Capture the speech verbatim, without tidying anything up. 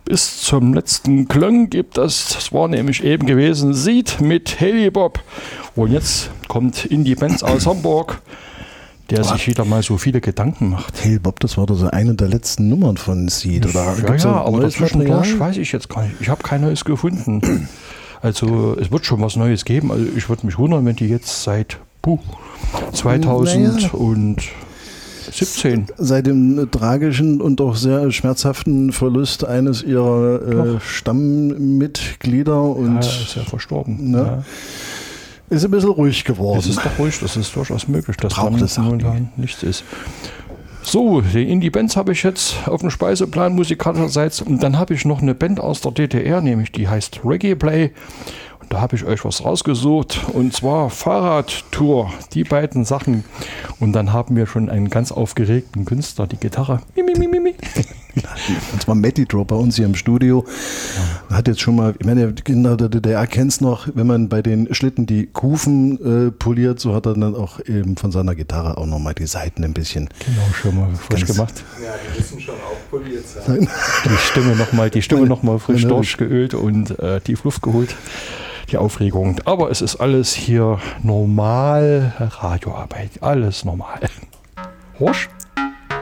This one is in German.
bis zum letzten Klong gibt es, das war nämlich eben gewesen, Seed mit Haley Bob. Und jetzt kommt Indie Benz aus Hamburg, der oh. sich wieder mal so viele Gedanken macht. Haley Bob, das war doch so eine der letzten Nummern von Seed, oder? Ja, ja, aber dazwischendurch weiß ich jetzt gar nicht. Ich habe kein Neues gefunden. Also es wird schon was Neues geben. Also ich würde mich wundern, wenn die jetzt seit puh, zweitausendsiebzehn Seit dem tragischen und auch sehr schmerzhaften Verlust eines ihrer äh, Stammmitglieder und ja, ist ja verstorben. Ne, ja. Ist ein bisschen ruhig geworden. Das ist doch ruhig, das ist durchaus möglich, dass Braucht es momentan nichts ist. So, die Indie-Bands habe ich jetzt auf dem Speiseplan musikalischerseits. Und dann habe ich noch eine Band aus der D D R, nämlich die heißt Reggae Play. Und da habe ich euch was rausgesucht. Und zwar Fahrradtour, die beiden Sachen. Und dann haben wir schon einen ganz aufgeregten Künstler, die Gitarre. Mimi, mimi, mimi. Und zwar Matty Drop bei uns hier im Studio. Ja. Hat jetzt schon mal, ich meine, Kinder der D D R kennt es noch, wenn man bei den Schlitten die Kufen äh, poliert, so hat er dann auch eben von seiner Gitarre auch nochmal die Seiten ein bisschen. Genau, schon mal frisch gemacht. Ja, die müssen schon auch poliert sein. Die Stimme nochmal noch mal frisch ja, durchgeölt und äh, tief Luft geholt. Die Aufregung. Aber es ist alles hier normal Radioarbeit. Alles normal. Horsch?